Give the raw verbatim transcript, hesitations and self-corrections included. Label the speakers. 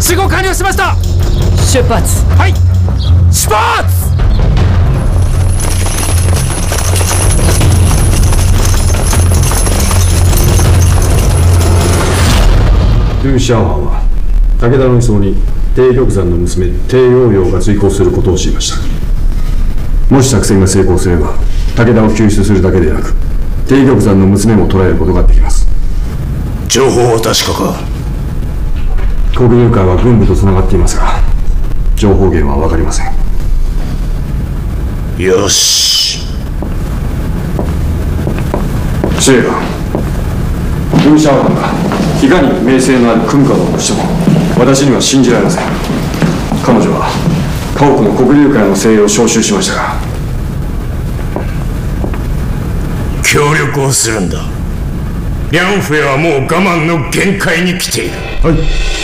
Speaker 1: 集合完了しました。
Speaker 2: 出発。
Speaker 1: はい、出発。
Speaker 3: ルーシャーマンは武田の移送に帝玉山の娘帝陽陽が追行することを知りました。もし作戦が成功すれば武田を救出するだけでなく帝玉山の娘も捕らえることができます。
Speaker 4: 情報は確かか？
Speaker 3: 国有会は軍部とつながっていますが情報源は分かりません。
Speaker 4: よし。
Speaker 3: 司令官、ルーシャーマンがいかに名声のある組むかとしても私には信じられません。彼女は家屋の国有会の精鋭を招集しましたが
Speaker 4: 協力をするんだ。リャンフェはもう我慢の限界に来ている。
Speaker 3: はい。